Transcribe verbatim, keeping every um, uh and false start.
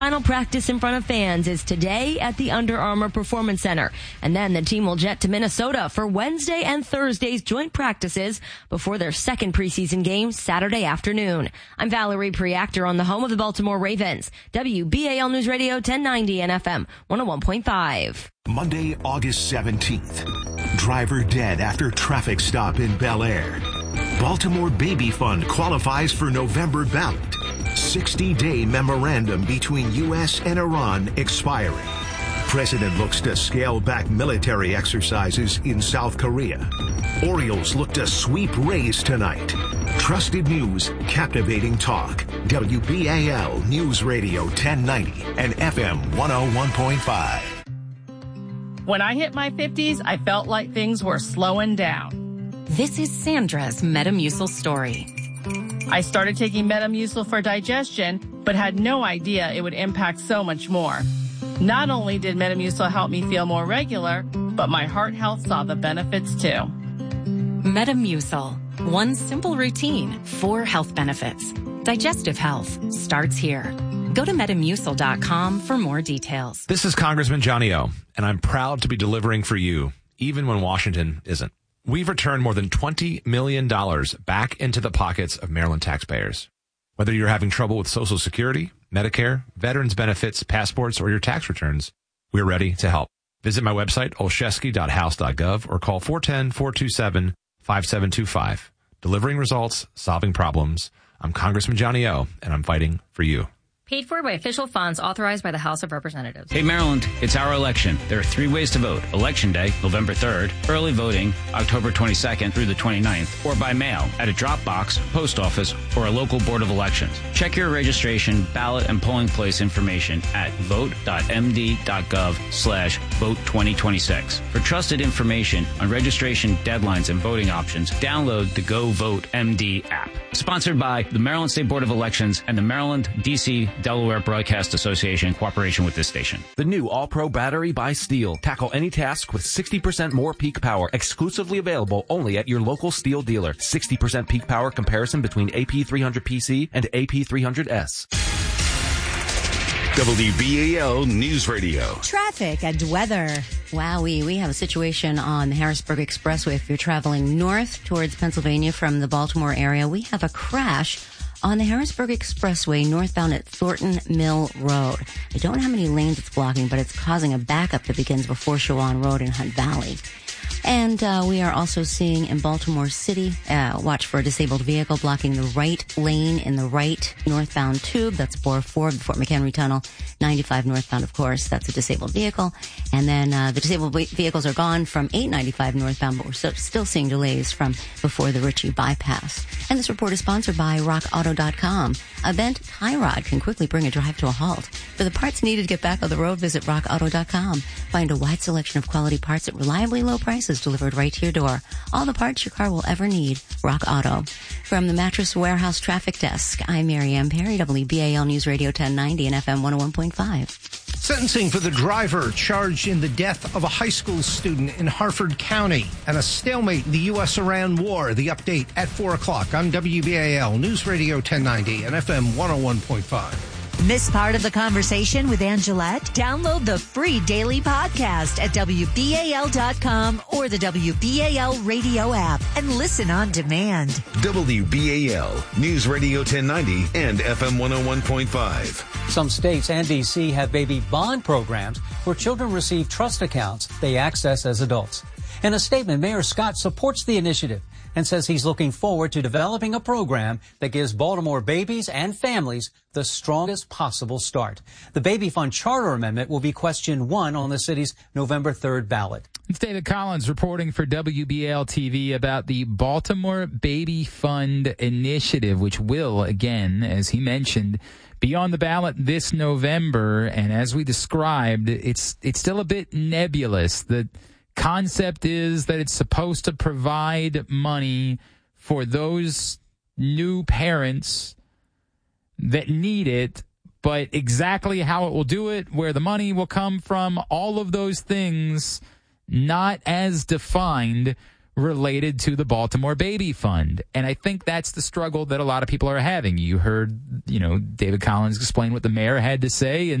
Final practice in front of fans is today at the Under Armour Performance Center. And then the team will jet to Minnesota for Wednesday and Thursday's joint practices before their second preseason game Saturday afternoon. I'm Valerie Preactor on the home of the Baltimore Ravens. W B A L News Radio ten ninety and F M one oh one point five. Monday, August seventeenth. Driver dead after traffic stop in Bel Air. Baltimore Baby Fund qualifies for November ballot. sixty-day memorandum between U S and Iran expiring. President looks to scale back military exercises in South Korea. Orioles look to sweep Rays tonight. Trusted news, captivating talk. W B A L News Radio ten ninety and F M one oh one point five. When I hit my fifties, I felt like things were slowing down. This is Sandra's Metamucil story. I started taking Metamucil for digestion, but had no idea it would impact so much more. Not only did Metamucil help me feel more regular, but my heart health saw the benefits too. Metamucil. One simple routine, four health benefits. Digestive health starts here. Go to Metamucil dot com for more details. This is Congressman Johnny O, and I'm proud to be delivering for you, even when Washington isn't. We've returned more than twenty million dollars back into the pockets of Maryland taxpayers. Whether you're having trouble with Social Security, Medicare, veterans benefits, passports, or your tax returns, we're ready to help. Visit my website, olszewski dot house dot gov, or call four one zero, four two seven, five seven two five. Delivering results, solving problems. I'm Congressman Johnny O, and I'm fighting for you. Paid for by official funds authorized by the House of Representatives. Hey, Maryland, it's our election. There are three ways to vote. Election Day, November third, early voting, October twenty-second through the twenty-ninth, or by mail at a drop box, post office, or a local board of elections. Check your registration, ballot, and polling place information at vote dot m d dot gov slash vote twenty twenty-six. For trusted information on registration deadlines and voting options, download the Go Vote M D app. Sponsored by the Maryland State Board of Elections and the Maryland, D C, Delaware Broadcast Association in cooperation with this station. The new All-Pro battery by Steel. Tackle any task with sixty percent more peak power. Exclusively available only at your local Steel dealer. sixty percent peak power comparison between A P three hundred P C and A P three hundred S. W B A L News Radio. Traffic and weather. Wowee, we have a situation on the Harrisburg Expressway. If you're traveling north towards Pennsylvania from the Baltimore area, we have a crash on the Harrisburg Expressway northbound at Thornton Mill Road. I don't know how many lanes it's blocking, but it's causing a backup that begins before Shawan Road in Hunt Valley. And uh, we are also seeing in Baltimore City, uh, watch for a disabled vehicle blocking the right lane in the right northbound tube. That's four four of the Fort McHenry Tunnel. ninety-five northbound, of course. That's a disabled vehicle. And then uh, the disabled vehicles are gone from eight ninety-five northbound, but we're still, still seeing delays from before the Ritchie bypass. And this report is sponsored by rock auto dot com. A bent tie rod can quickly bring a drive to a halt. For the parts needed to get back on the road, visit rock auto dot com. Find a wide selection of quality parts at reliably low prices delivered right to your door. All the parts your car will ever need. Rock Auto. From the Mattress Warehouse Traffic Desk, I'm Mary Ann Perry, W B A L News Radio ten ninety and F M one oh one point five. Sentencing for the driver charged in the death of a high school student in Harford County and a stalemate in the U S Iran war. The update at four o'clock on W B A L News Radio ten ninety and F M one oh one point five. Miss part of the conversation with Angelette? Download the free daily podcast at W B A L dot com or the W B A L radio app and listen on demand. W B A L News Radio ten ninety and F M one oh one point five. Some states and D C have baby bond programs where children receive trust accounts they access as adults. In a statement, Mayor Scott supports the initiative and says he's looking forward to developing a program that gives Baltimore babies and families the strongest possible start. The Baby Fund Charter Amendment will be question one on the city's November third ballot. It's David Collins reporting for W B A L T V about the Baltimore Baby Fund Initiative, which will, again, as he mentioned, be on the ballot this November. And as we described, it's it's still a bit nebulous. The concept is that it's supposed to provide money for those new parents that need it, but exactly how it will do it, where the money will come from, all of those things not as defined. related to the Baltimore Baby Fund. And I think that's the struggle that a lot of people are having. You heard, you know, David Collins explain what the mayor had to say, and